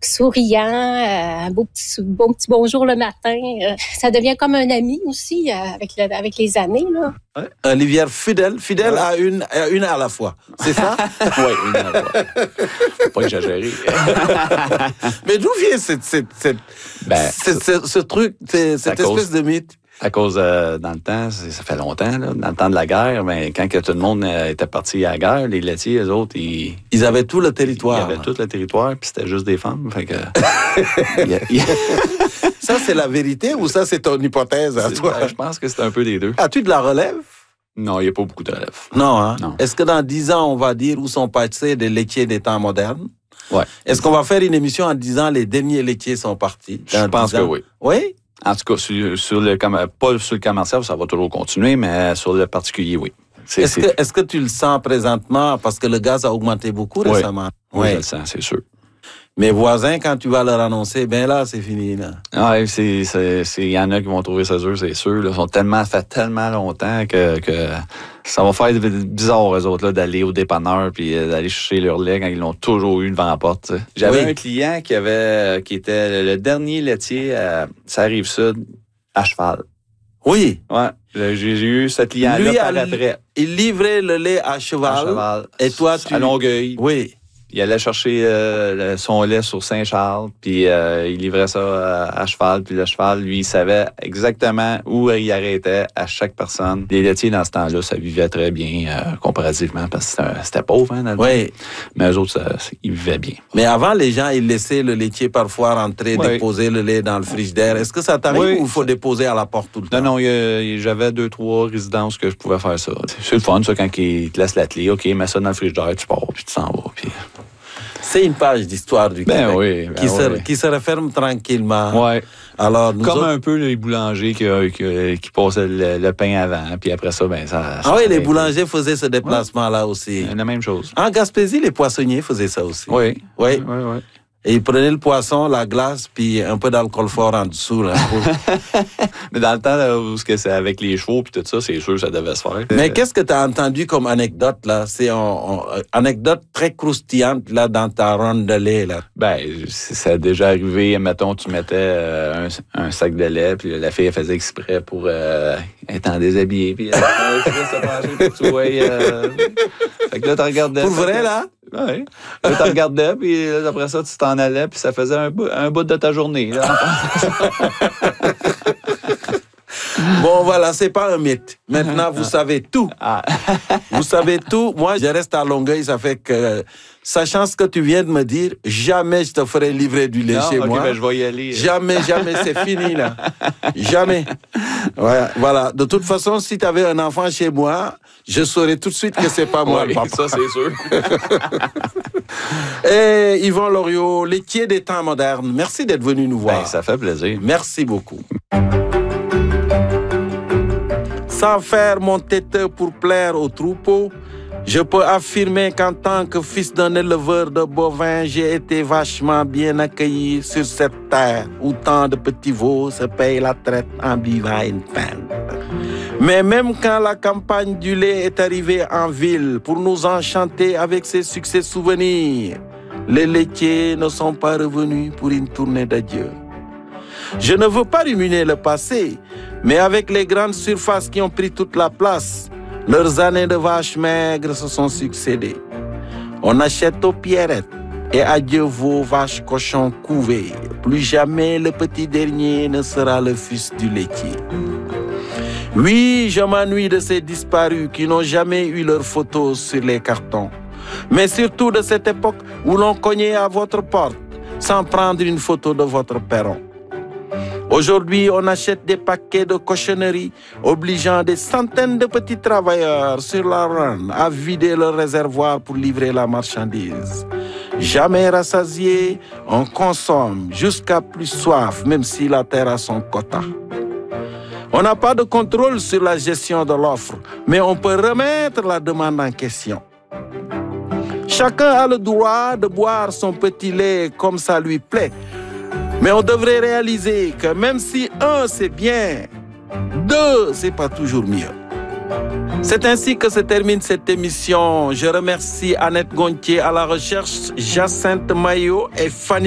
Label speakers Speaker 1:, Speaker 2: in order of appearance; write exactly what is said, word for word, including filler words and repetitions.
Speaker 1: souriant, euh, un beau petit, bon petit bonjour le matin. Euh, ça devient comme un ami aussi euh, avec, le, avec les années. Là.
Speaker 2: Ouais. Un livière fidèle, fidèle ouais. à, une, à une à la fois. C'est ça?
Speaker 3: Oui, une à la fois. Faut pas exagérer.
Speaker 2: Mais d'où vient cette, cette, cette,
Speaker 3: ben,
Speaker 2: cette, ce, ce truc, cette, cette espèce
Speaker 3: cause...
Speaker 2: de mythe?
Speaker 3: À cause, euh, dans le temps, ça fait longtemps, là, dans le temps de la guerre, mais quand que tout le monde euh, était parti à la guerre, les laitiers, eux autres, ils...
Speaker 2: Ils avaient tout le territoire.
Speaker 3: Ils avaient tout le territoire, puis c'était juste des femmes, fait que... y a, y a...
Speaker 2: Ça, c'est la vérité ou ça, c'est ton hypothèse à toi?
Speaker 3: Ben, je pense que c'est un peu des deux.
Speaker 2: As-tu de la relève?
Speaker 3: Non, il n'y a pas beaucoup de relève.
Speaker 2: Non, hein?
Speaker 3: Non.
Speaker 2: Est-ce que dans dix ans, on va dire où sont passés les laitiers des temps modernes?
Speaker 3: Ouais.
Speaker 2: Est-ce qu'on va faire une émission en disant les derniers laitiers sont partis?
Speaker 3: Je pense que oui.
Speaker 2: Oui?
Speaker 3: En tout cas, sur, sur le pas sur le commercial, ça va toujours continuer, mais sur le particulier, oui.
Speaker 2: C'est, est-ce, c'est... Que, est-ce que tu le sens présentement parce que le gaz a augmenté beaucoup oui. récemment?
Speaker 3: Oui, oui, je le sens, c'est sûr.
Speaker 2: Mes voisins, quand tu vas leur annoncer, ben là, c'est fini, là.
Speaker 3: Ah, c'est, c'est, c'est, il y en a qui vont trouver ça dur, c'est sûr. Là. Ils sont tellement, fait tellement longtemps que, que ça va faire bizarre, eux autres, là, d'aller au dépanneur puis d'aller chercher leur lait quand ils l'ont toujours eu devant la porte. T'sais. J'avais oui. un client qui avait, qui était le dernier laitier à Ça arrive sud à cheval.
Speaker 2: Oui.
Speaker 3: Ouais. J'ai, j'ai eu ce client-là
Speaker 2: Lui,
Speaker 3: par
Speaker 2: à,
Speaker 3: après.
Speaker 2: Il livrait le lait à cheval.
Speaker 3: À cheval.
Speaker 2: Et toi, tu...
Speaker 3: À Longueuil.
Speaker 2: Oui.
Speaker 3: Il allait chercher euh, son lait sur Saint-Charles, puis euh, il livrait ça à, à cheval, puis le cheval, lui, il savait exactement où il arrêtait à chaque personne. Les laitiers, dans ce temps-là, ça vivait très bien, euh, comparativement, parce que c'était, c'était pauvre, hein, dans le
Speaker 2: oui.
Speaker 3: temps. Mais eux autres, ça, ils vivaient bien.
Speaker 2: Mais avant, les gens, ils laissaient le laitier parfois rentrer, oui. déposer le lait dans le frigidaire. Est-ce que ça t'arrive oui. ou il faut déposer à la porte tout le temps?
Speaker 3: Non, non, il y a, j'avais deux, trois résidences que je pouvais faire ça. C'est le fun, ça, quand ils te laissent la clé. OK, mets ça dans le frigidaire, tu pars, puis tu s'en vas, puis...
Speaker 2: C'est une page d'histoire du
Speaker 3: ben
Speaker 2: Québec
Speaker 3: oui, ben
Speaker 2: qui,
Speaker 3: oui.
Speaker 2: Se, qui se referme tranquillement.
Speaker 3: Ouais.
Speaker 2: Alors, nous
Speaker 3: Comme
Speaker 2: autres...
Speaker 3: un peu les boulangers qui, qui, qui passaient le, le pain avant, puis après ça, ben ça...
Speaker 2: Ah oui, les boulangers faisaient ce déplacement-là ouais. aussi.
Speaker 3: La même chose.
Speaker 2: En Gaspésie, les poissonniers faisaient ça aussi.
Speaker 3: Oui.
Speaker 2: Oui.
Speaker 3: Oui, oui.
Speaker 2: Et ils prenaient le poisson, la glace, puis un peu d'alcool fort en dessous. Là, pour...
Speaker 3: Mais dans le temps là, où c'est avec les chevaux puis tout ça, c'est sûr que ça devait se faire.
Speaker 2: Mais qu'est-ce que tu as entendu comme anecdote, là? C'est une anecdote très croustillante, là, dans ta ronde de lait, là.
Speaker 3: Ben, ça a déjà arrivé, mettons, tu mettais euh, un, un sac de lait, puis la fille, elle faisait exprès pour euh, être en déshabillé, puis elle se pencher pour que tu vois... Euh... Fait que là, tu regardais...
Speaker 2: Pour vrai, là?
Speaker 3: Oui. Là, tu regardais, puis après ça, tu t'en allais, puis ça faisait un bout, un bout de ta journée. Là.
Speaker 2: Bon, voilà, c'est pas un mythe. Maintenant, vous savez tout.
Speaker 3: Ah.
Speaker 2: Vous savez tout. Moi, je reste à Longueuil, ça fait que... Sachant ce que tu viens de me dire, jamais je te ferai livrer du lait
Speaker 3: non,
Speaker 2: chez
Speaker 3: okay,
Speaker 2: moi.
Speaker 3: Ben, je vais y aller.
Speaker 2: Jamais, jamais, c'est fini, là. Jamais. Ouais, voilà. De toute façon, si tu avais un enfant chez moi, je saurais tout de suite que c'est pas moi,
Speaker 3: oui,
Speaker 2: le papa.
Speaker 3: Ça, c'est sûr.
Speaker 2: Et Yvon Loriot, laitier des temps modernes, merci d'être venu nous voir.
Speaker 3: Ben, ça fait plaisir.
Speaker 2: Merci beaucoup. Sans faire mon têteux pour plaire au troupeau, je peux affirmer qu'en tant que fils d'un éleveur de bovins, j'ai été vachement bien accueilli sur cette terre où tant de petits veaux se payent la traite en buvant une pinte. Mais même quand la campagne du lait est arrivée en ville pour nous enchanter avec ses succès souvenirs, les laitiers ne sont pas revenus pour une tournée d'adieu. Je ne veux pas ruminer le passé, mais avec les grandes surfaces qui ont pris toute la place, leurs années de vaches maigres se sont succédées. On achète aux pierrettes et adieu vos vaches cochons couvées. Plus jamais le petit dernier ne sera le fils du laitier. Oui, je m'ennuie de ces disparus qui n'ont jamais eu leurs photos sur les cartons. Mais surtout de cette époque où l'on cognait à votre porte sans prendre une photo de votre perron. Aujourd'hui, on achète des paquets de cochonneries, obligeant des centaines de petits travailleurs sur la run à vider leur réservoir pour livrer la marchandise. Jamais rassasié, on consomme jusqu'à plus soif, même si la terre a son quota. On n'a pas de contrôle sur la gestion de l'offre, mais on peut remettre la demande en question. Chacun a le droit de boire son petit lait comme ça lui plaît. Mais on devrait réaliser que même si un, c'est bien, deux, c'est pas toujours mieux. C'est ainsi que se termine cette émission. Je remercie Annette Gontier à la recherche, Jacinthe Maillot et Fanny